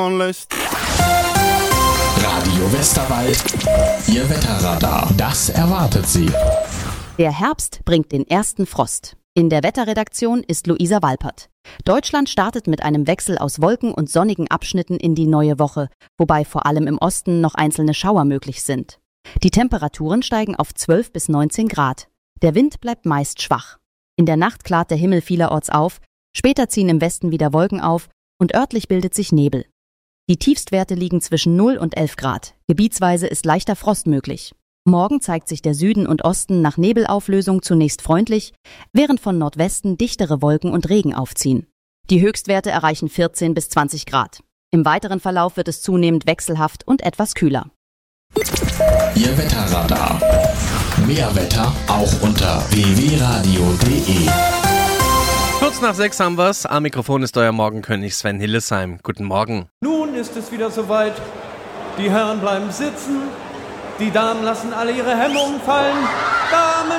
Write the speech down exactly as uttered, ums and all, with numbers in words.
lässt. Radio Westerwald, Ihr Wetterradar. Das erwartet Sie. Der Herbst bringt den ersten Frost. In der Wetterredaktion ist Luisa Walpert. Deutschland startet mit einem Wechsel aus Wolken und sonnigen Abschnitten in die neue Woche, wobei vor allem im Osten noch einzelne Schauer möglich sind. Die Temperaturen steigen auf zwölf bis neunzehn Grad. Der Wind bleibt meist schwach. In der Nacht klart der Himmel vielerorts auf, später ziehen im Westen wieder Wolken auf und örtlich bildet sich Nebel. Die Tiefstwerte liegen zwischen null und elf Grad. Gebietsweise ist leichter Frost möglich. Morgen zeigt sich der Süden und Osten nach Nebelauflösung zunächst freundlich, während von Nordwesten dichtere Wolken und Regen aufziehen. Die Höchstwerte erreichen vierzehn bis zwanzig Grad. Im weiteren Verlauf wird es zunehmend wechselhaft und etwas kühler. Ihr Wetterradar. Mehr Wetter auch unter w w w punkt radio punkt d e. Kurz nach sechs haben wir's. Am Mikrofon ist euer Morgenkönig Sven Hillesheim. Guten Morgen. Nun ist es wieder soweit. Die Herren bleiben sitzen. Die Damen lassen alle ihre Hemmungen fallen. Damen